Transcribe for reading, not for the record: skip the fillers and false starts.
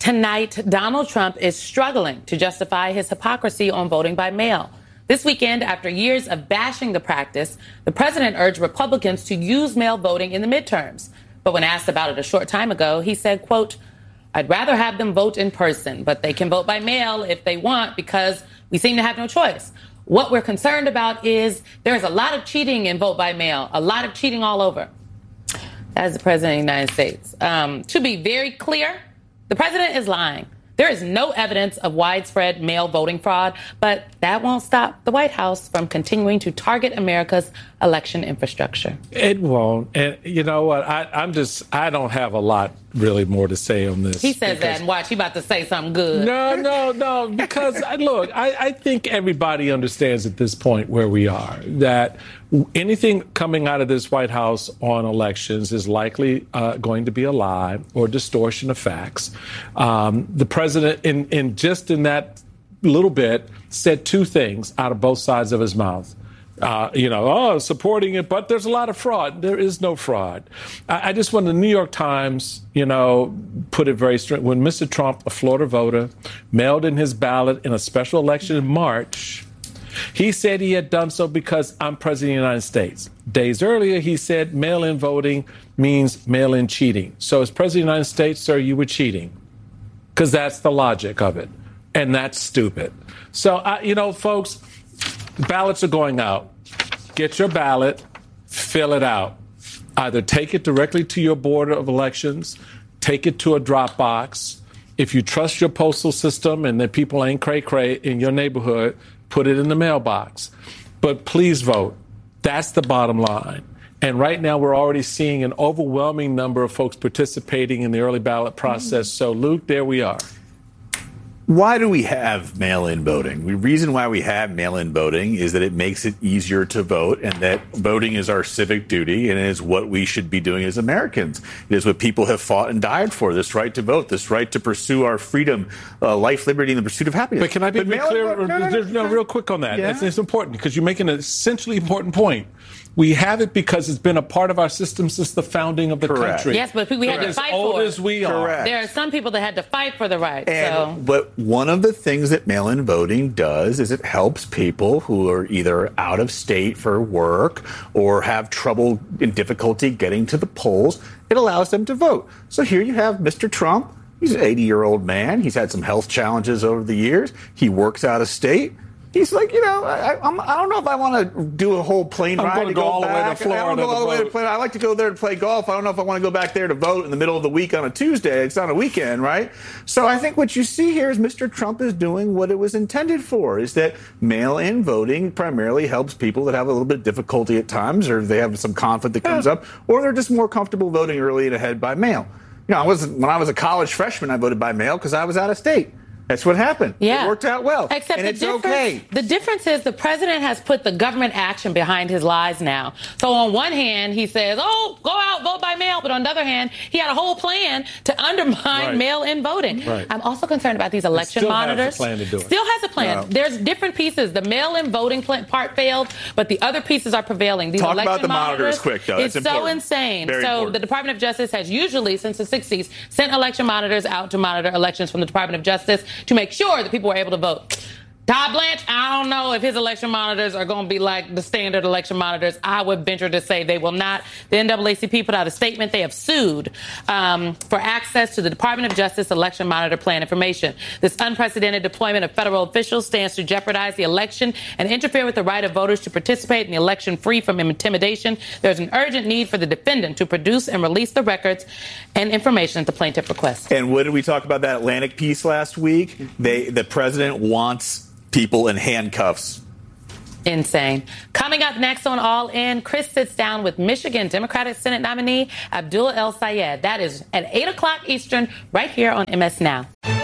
Tonight, Donald Trump is struggling to justify his hypocrisy on voting by mail. This weekend, after years of bashing the practice, the president urged Republicans to use mail voting in the midterms. But when asked about it a short time ago, he said, quote, "I'd rather have them vote in person, but they can vote by mail if they want because we seem to have no choice. What we're concerned about is there's a lot of cheating in vote by mail, a lot of cheating all over." As the president of the United States. To be very clear, the president is lying. There is no evidence of widespread mail voting fraud, but that won't stop the White House from continuing to target America's election infrastructure. It won't. And you know what? I don't have a lot really more to say on this. He says that and watch, he about to say something good. No, because look, I think everybody understands at this point where we are, that anything coming out of this White House on elections is likely going to be a lie or distortion of facts. The president, in that little bit, said two things out of both sides of his mouth. Supporting it, but there's a lot of fraud. There is no fraud. I just want the New York Times, put it very straight. When Mr. Trump, a Florida voter, mailed in his ballot in a special election in March, he said he had done so because I'm president of the United States. Days earlier, he said mail-in voting means mail-in cheating. So as president of the United States, sir, you were cheating, because that's the logic of it. And that's stupid. So, folks, ballots are going out. Get your ballot, fill it out. Either take it directly to your board of elections, take it to a drop box. If you trust your postal system and that people ain't cray-cray in your neighborhood, put it in the mailbox. But please vote. That's the bottom line. And right now we're already seeing an overwhelming number of folks participating in the early ballot process. So, Luke, there we are. Why do we have mail-in voting? The reason why we have mail-in voting is that it makes it easier to vote, and that voting is our civic duty, and it is what we should be doing as Americans. It is what people have fought and died for, this right to vote, this right to pursue our freedom, life, liberty, and the pursuit of happiness. But can I be clear? Real quick on that. Yeah. It's important because you're making an essentially important point. We have it because it's been a part of our system since the founding of the country. Yes, but we had to fight for it. As old as we are. Correct. There are some people that had to fight for the right. But one of the things that mail-in voting does is it helps people who are either out of state for work or have trouble and difficulty getting to the polls. It allows them to vote. So here you have Mr. Trump. He's an 80-year-old man. He's had some health challenges over the years. He works out of state. He's like, I don't know if I want to do a whole plane ride to go all back. the way to Florida. I don't go all the way to play. I like to go there to play golf. I don't know if I want to go back there to vote in the middle of the week on a Tuesday. It's on a weekend, right? So I think what you see here is Mr. Trump is doing what it was intended for, is that mail-in voting primarily helps people that have a little bit of difficulty at times, or they have some conflict that comes up, or they're just more comfortable voting early and ahead by mail. When I was a college freshman, I voted by mail because I was out of state. That's what happened. Yeah. It worked out well. Except and it's okay. The difference is the president has put the government action behind his lies now. So on one hand, he says, go out, vote by mail. But on the other hand, he had a whole plan to undermine mail-in voting. Right. I'm also concerned about these election monitors. Still has a plan to do it. Still has a plan. No. There's different pieces. The mail-in voting part failed, but the other pieces are prevailing. These Talk election about the monitors quick, though. It's so insane. Very important. The Department of Justice has usually, since the 60s, sent election monitors out to monitor elections from the Department of Justice to make sure that people were able to vote. Todd Blanche, I don't know if his election monitors are going to be like the standard election monitors. I would venture to say they will not. The NAACP put out a statement. They have sued for access to the Department of Justice election monitor plan information. This unprecedented deployment of federal officials stands to jeopardize the election and interfere with the right of voters to participate in the election free from intimidation. There's an urgent need for the defendant to produce and release the records and information that the plaintiff requests. And what did we talk about that Atlantic piece last week? The president wants people in handcuffs. Insane. Coming up next on All In, Chris sits down with Michigan Democratic Senate nominee Abdul El Sayed. That is at 8 o'clock Eastern right here on MS Now.